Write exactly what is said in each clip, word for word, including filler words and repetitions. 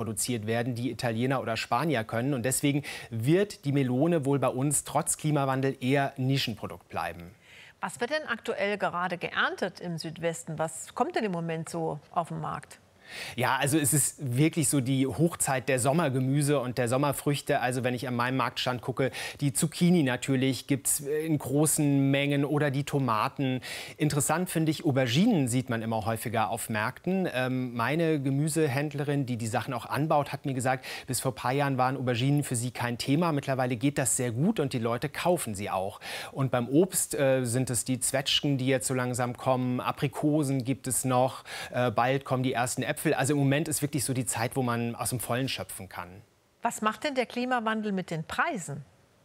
produziert werden, die Italiener oder Spanier können. Und deswegen wird die Melone wohl bei uns trotz Klimawandel eher Nischenprodukt bleiben. Was wird denn aktuell gerade geerntet im Südwesten? Was kommt denn im Moment so auf den Markt? Ja, also es ist wirklich so die Hochzeit der Sommergemüse und der Sommerfrüchte. Also wenn ich an meinem Marktstand gucke, die Zucchini natürlich gibt es in großen Mengen oder die Tomaten. Interessant finde ich, Auberginen sieht man immer häufiger auf Märkten. Ähm, meine Gemüsehändlerin, die die Sachen auch anbaut, hat mir gesagt, bis vor ein paar Jahren waren Auberginen für sie kein Thema. Mittlerweile geht das sehr gut und die Leute kaufen sie auch. Und beim Obst äh, sind es die Zwetschgen, die jetzt so langsam kommen. Aprikosen gibt es noch. Äh, bald kommen die ersten Äpfel. Also im Moment ist wirklich so die Zeit, wo man aus dem Vollen schöpfen kann. Was macht denn der Klimawandel mit den Preisen?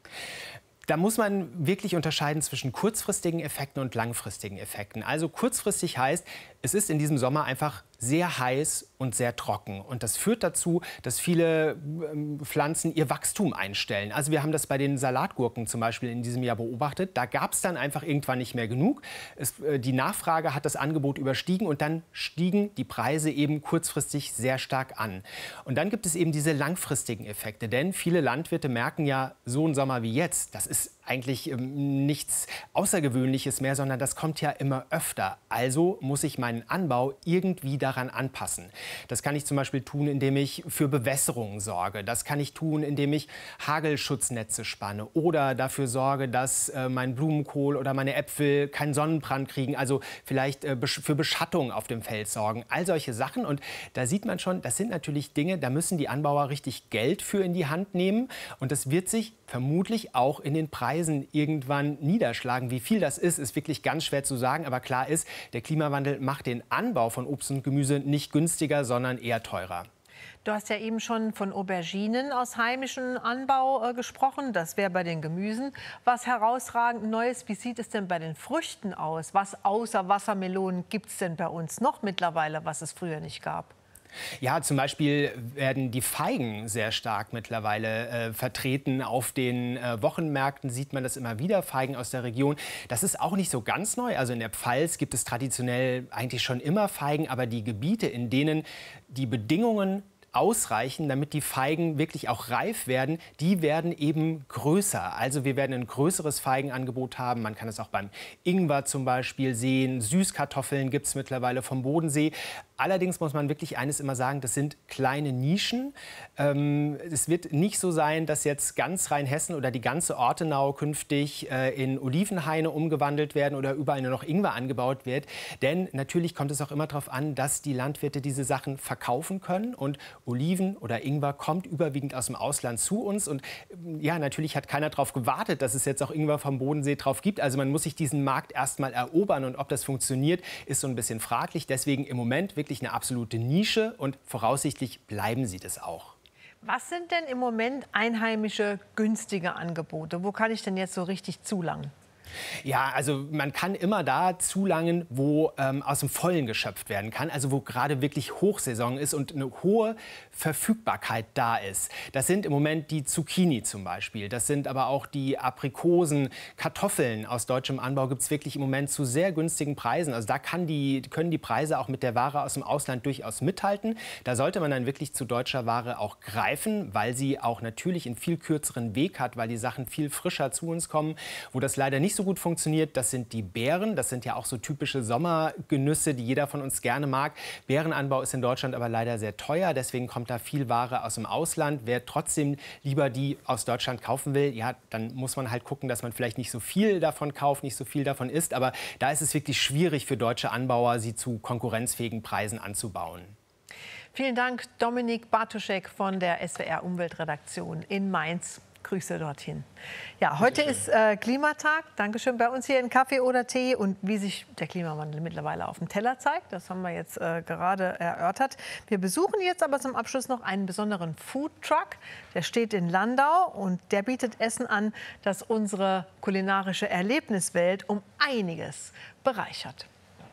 Da muss man wirklich unterscheiden zwischen kurzfristigen Effekten und langfristigen Effekten. Also kurzfristig heißt, es ist in diesem Sommer einfach sehr heiß und sehr trocken. Und das führt dazu, dass viele ähm, Pflanzen ihr Wachstum einstellen. Also wir haben das bei den Salatgurken zum Beispiel in diesem Jahr beobachtet. Da gab es dann einfach irgendwann nicht mehr genug. Es, äh, die Nachfrage hat das Angebot überstiegen und dann stiegen die Preise eben kurzfristig sehr stark an. Und dann gibt es eben diese langfristigen Effekte. Denn viele Landwirte merken ja, so ein Sommer wie jetzt, das ist eigentlich ähm, nichts Außergewöhnliches mehr, sondern das kommt ja immer öfter. Also muss ich meinen Anbau irgendwie daran anpassen. Das kann ich zum Beispiel tun, indem ich für Bewässerung sorge. Das kann ich tun, indem ich Hagelschutznetze spanne oder dafür sorge, dass äh, mein Blumenkohl oder meine Äpfel keinen Sonnenbrand kriegen. Also vielleicht äh, für Beschattung auf dem Feld sorgen. All solche Sachen. Und da sieht man schon, das sind natürlich Dinge, da müssen die Anbauer richtig Geld für in die Hand nehmen. Und das wird sich vermutlich auch in den Preisen irgendwann niederschlagen. Wie viel das ist, ist wirklich ganz schwer zu sagen. Aber klar ist, der Klimawandel macht den Anbau von Obst und Gemüse nicht günstiger, sondern eher teurer. Du hast ja eben schon von Auberginen aus heimischem Anbau äh, gesprochen. Das wäre bei den Gemüsen was herausragend Neues. Wie sieht es denn bei den Früchten aus? Was außer Wassermelonen gibt es denn bei uns noch mittlerweile, was es früher nicht gab? Ja, zum Beispiel werden die Feigen sehr stark mittlerweile äh, vertreten. Auf den äh, Wochenmärkten sieht man das immer wieder, Feigen aus der Region. Das ist auch nicht so ganz neu. Also in der Pfalz gibt es traditionell eigentlich schon immer Feigen. Aber die Gebiete, in denen die Bedingungen ausreichen, damit die Feigen wirklich auch reif werden, die werden eben größer. Also wir werden ein größeres Feigenangebot haben. Man kann es auch beim Ingwer zum Beispiel sehen. Süßkartoffeln gibt es mittlerweile vom Bodensee. Allerdings muss man wirklich eines immer sagen, das sind kleine Nischen. Ähm, es wird nicht so sein, dass jetzt ganz Rheinhessen oder die ganze Ortenau künftig äh, in Olivenhaine umgewandelt werden oder überall nur noch Ingwer angebaut wird. Denn natürlich kommt es auch immer darauf an, dass die Landwirte diese Sachen verkaufen können. Und Oliven oder Ingwer kommt überwiegend aus dem Ausland zu uns. Und ja, natürlich hat keiner darauf gewartet, dass es jetzt auch Ingwer vom Bodensee drauf gibt. Also man muss sich diesen Markt erstmal erobern. Und ob das funktioniert, ist so ein bisschen fraglich. Deswegen im Moment wirklich eine absolute Nische und voraussichtlich bleiben sie das auch. Was sind denn im Moment einheimische günstige Angebote? Wo kann ich denn jetzt so richtig zulangen? Ja, also man kann immer da zulangen, wo ähm, aus dem Vollen geschöpft werden kann, also wo gerade wirklich Hochsaison ist und eine hohe Verfügbarkeit da ist. Das sind im Moment die Zucchini zum Beispiel, das sind aber auch die Aprikosen, Kartoffeln aus deutschem Anbau gibt es wirklich im Moment zu sehr günstigen Preisen. Also da kann die, können die Preise auch mit der Ware aus dem Ausland durchaus mithalten. Da sollte man dann wirklich zu deutscher Ware auch greifen, weil sie auch natürlich einen viel kürzeren Weg hat, weil die Sachen viel frischer zu uns kommen. Wo das leider nicht so gut funktioniert, das sind die Beeren. Das sind ja auch so typische Sommergenüsse, die jeder von uns gerne mag. Beerenanbau ist in Deutschland aber leider sehr teuer. Deswegen kommt da viel Ware aus dem Ausland. Wer trotzdem lieber die aus Deutschland kaufen will, ja, dann muss man halt gucken, dass man vielleicht nicht so viel davon kauft, nicht so viel davon isst. Aber da ist es wirklich schwierig für deutsche Anbauer, sie zu konkurrenzfähigen Preisen anzubauen. Vielen Dank, Dominik Bartoschek von der S W R Umweltredaktion in Mainz. Grüße dorthin. Ja, heute ist äh, Klimatag. Dankeschön bei uns hier in Kaffee oder Tee. Und wie sich der Klimawandel mittlerweile auf dem Teller zeigt, das haben wir jetzt äh, gerade erörtert. Wir besuchen jetzt aber zum Abschluss noch einen besonderen Foodtruck. Der steht in Landau und der bietet Essen an, das unsere kulinarische Erlebniswelt um einiges bereichert.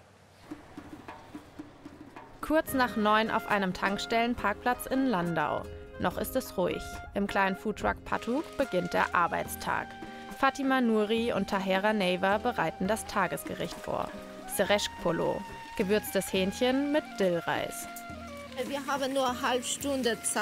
Kurz nach neun auf einem Tankstellenparkplatz in Landau. Noch ist es ruhig. Im kleinen Foodtruck Patuk beginnt der Arbeitstag. Fatima Nouri und Tahera Neva bereiten das Tagesgericht vor. Sereshk Polo, gewürztes Hähnchen mit Dillreis. Wir haben nur eine halbe Stunde Zeit.